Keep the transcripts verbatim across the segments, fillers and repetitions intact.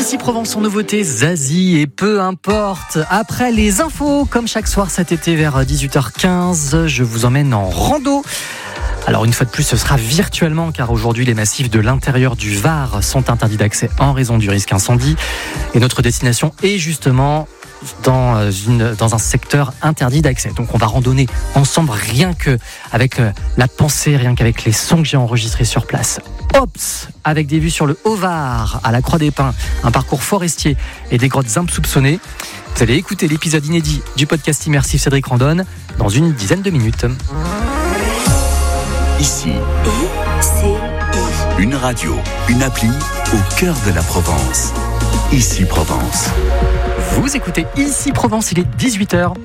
Ici Provence en nouveauté, Zazie et peu importe. Après les infos, comme chaque soir cet été vers dix-huit heures quinze, je vous emmène en rando. Alors une fois de plus, ce sera virtuellement car aujourd'hui les massifs de l'intérieur du Var sont interdits d'accès en raison du risque incendie. Et notre destination est justement dans, une, dans un secteur interdit d'accès. Donc on va randonner ensemble rien que avec la pensée, rien qu'avec les sons que j'ai enregistrés sur place. Ops, avec des vues sur le Haut-Var, à la Croix des Pins, un parcours forestier et des grottes insoupçonnées. Vous allez écouter l'épisode inédit du podcast immersif Cédric Randonne dans une dizaine de minutes. Ici, une radio, une appli au cœur de la Provence. Ici Provence. Vous écoutez Ici Provence, il est dix-huit heures.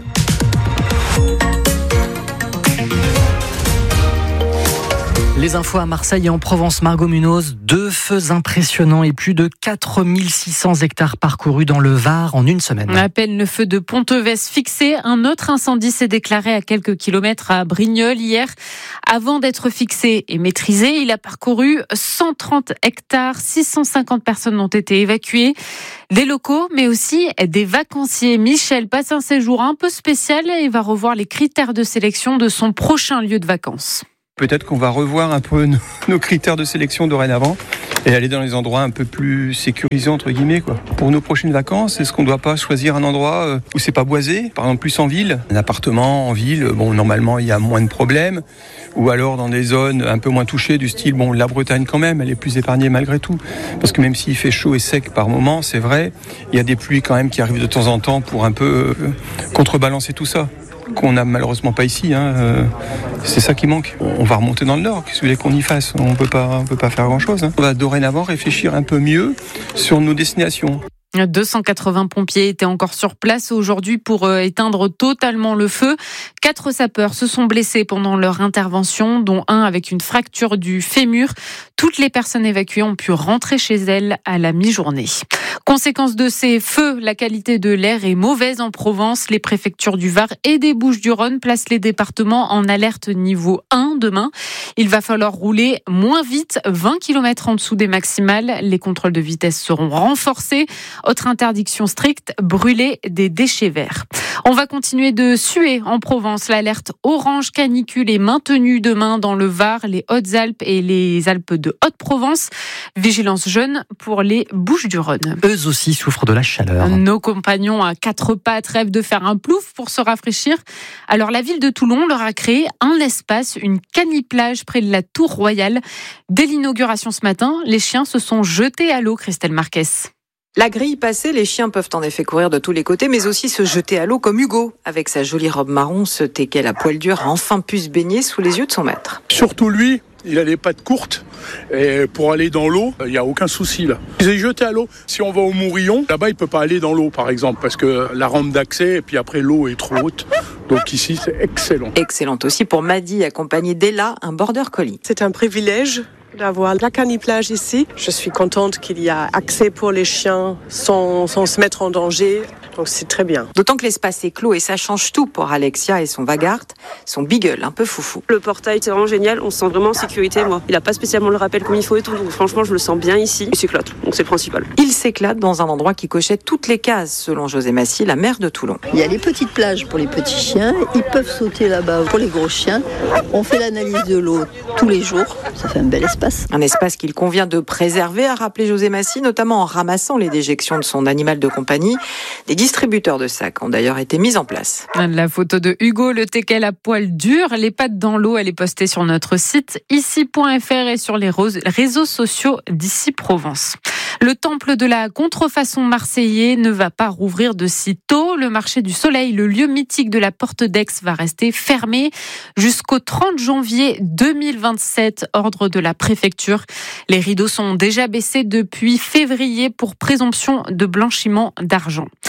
Les infos à Marseille et en Provence, Margot Munoz, deux feux impressionnants et plus de quatre mille six cents hectares parcourus dans le Var en une semaine. À peine le feu de Ponteves fixé, un autre incendie s'est déclaré à quelques kilomètres à Brignoles hier. Avant d'être fixé et maîtrisé, il a parcouru cent trente hectares, six cent cinquante personnes ont été évacuées. Des locaux, mais aussi des vacanciers. Michel passe un séjour un peu spécial et va revoir les critères de sélection de son prochain lieu de vacances. Peut-être qu'on va revoir un peu nos, nos critères de sélection dorénavant et aller dans les endroits un peu plus sécurisés entre guillemets quoi. Pour nos prochaines vacances, est-ce qu'on ne doit pas choisir un endroit où c'est pas boisé, par exemple plus en ville, un appartement en ville, bon normalement il y a moins de problèmes, ou alors dans des zones un peu moins touchées du style bon la Bretagne quand même, elle est plus épargnée malgré tout, parce que même s'il fait chaud et sec par moment, c'est vrai, il y a des pluies quand même qui arrivent de temps en temps pour un peu euh, contrebalancer tout ça. Qu'on n'a malheureusement pas ici, hein. euh, c'est ça qui manque. On va remonter dans le nord, qu'est-ce que vous voulez qu'on y fasse ? On peut pas, on peut pas faire grand-chose. Hein. On va dorénavant réfléchir un peu mieux sur nos destinations. deux cent quatre-vingts pompiers étaient encore sur place aujourd'hui pour éteindre totalement le feu. Quatre sapeurs se sont blessés pendant leur intervention, dont un avec une fracture du fémur. Toutes les personnes évacuées ont pu rentrer chez elles à la mi-journée. Conséquence de ces feux, la qualité de l'air est mauvaise en Provence. Les préfectures du Var et des Bouches-du-Rhône placent les départements en alerte niveau un demain. Il va falloir rouler moins vite, vingt kilomètres en dessous des maximales. Les contrôles de vitesse seront renforcés. Autre interdiction stricte, brûler des déchets verts. On va continuer de suer en Provence. L'alerte orange canicule est maintenue demain dans le Var, les Hautes-Alpes et les Alpes de Haute-Provence. Vigilance jaune pour les Bouches-du-Rhône. Eux aussi souffrent de la chaleur. Nos compagnons à quatre pattes rêvent de faire un plouf pour se rafraîchir. Alors la ville de Toulon leur a créé un espace, une caniplage près de la Tour Royale. Dès l'inauguration ce matin, les chiens se sont jetés à l'eau, Christelle Marquez. La grille passée, les chiens peuvent en effet courir de tous les côtés, mais aussi se jeter à l'eau comme Hugo. Avec sa jolie robe marron, ce teckel à poil dur a enfin pu se baigner sous les yeux de son maître. Surtout lui, il a les pattes courtes et pour aller dans l'eau, il n'y a aucun souci là. Il s'est jeté à l'eau. Si on va au Mourillon, là-bas il ne peut pas aller dans l'eau par exemple, parce que la rampe d'accès et puis après l'eau est trop haute. Donc ici c'est excellent. Excellent aussi pour Maddy, accompagnée d'Ella, un border collie. C'est un privilège d'avoir la caniplage ici. Je suis contente qu'il y a accès pour les chiens sans, sans se mettre en danger. Donc c'est très bien. D'autant que l'espace est clos et ça change tout pour Alexia et son Vagart, son beagle un peu foufou. Le portail c'est vraiment génial, on se sent vraiment en sécurité moi. Il n'a pas spécialement le rappel comme il faut et tout, donc franchement je le sens bien ici. Il s'éclate, donc c'est le principal. Il s'éclate dans un endroit qui cochait toutes les cases selon José Massy, la maire de Toulon. Il y a les petites plages pour les petits chiens, ils peuvent sauter là-bas pour les gros chiens. On fait l'analyse de l'eau tous les jours, ça fait un bel espace. Un espace qu'il convient de préserver, a rappelé José Massy, notamment en ramassant les déjections de son animal de compagnie. Des distributeurs de sacs ont d'ailleurs été mis en place. La photo de Hugo, le teckel à poil dur, les pattes dans l'eau, elle est postée sur notre site ici point f r et sur les réseaux sociaux d'Ici Provence. Le temple de la contrefaçon marseillais ne va pas rouvrir de sitôt. Le marché du Soleil, le lieu mythique de la Porte d'Aix, va rester fermé jusqu'au trente janvier deux mille vingt-sept, ordre de la préfecture. Les rideaux sont déjà baissés depuis février pour présomption de blanchiment d'argent.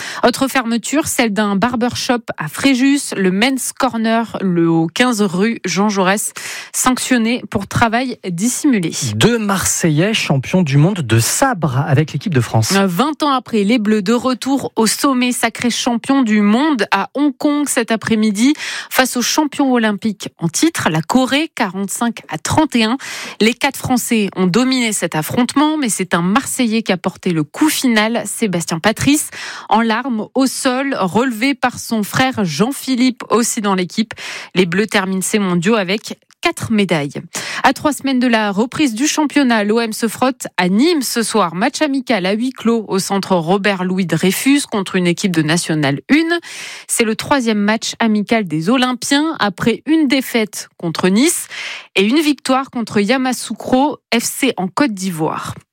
Autre fermeture, celle d'un barbershop à Fréjus, le Men's Corner, le quinze rue Jean Jaurès, sanctionné pour travail dissimulé. Deux Marseillais champions du monde de sabre avec l'équipe de France. vingt ans après, les Bleus de retour au sommet, sacrés champions du monde à Hong Kong cet après-midi face aux champions olympiques en titre, la Corée, quarante-cinq à trente et un. Les quatre Français ont dominé cet affrontement, mais c'est un Marseillais qui a porté le coup final, Sébastien Patrice, en larmes au sol, relevé par son frère Jean-Philippe, aussi dans l'équipe. Les Bleus terminent ces mondiaux avec quatre médailles. À trois semaines de la reprise du championnat, l'O M se frotte à Nîmes ce soir. Match amical à huis clos au centre Robert-Louis Dreyfus contre une équipe de National un. C'est le troisième match amical des Olympiens après une défaite contre Nice et une victoire contre Yamoussoukro F C en Côte d'Ivoire.